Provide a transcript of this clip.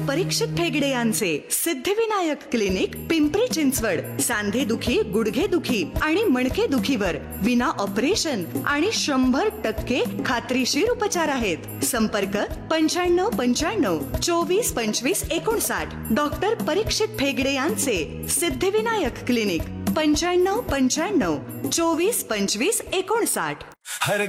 परीक्षित ठेगडे यांचे सिद्धिविनायक क्लिनिक, पिंपरी चिंचवड. सांधे दुखी, गुडघे दुखी आणि मणके दुखीवर विना ऑपरेशन आणि 100% खात्रीशीर उपचार आहेत. संपर्क 9595 24 25 59. डॉक्टर परीक्षित ठेगडे यांचे सिद्धिविनायक क्लिनिक, 9595 24 25 59. हर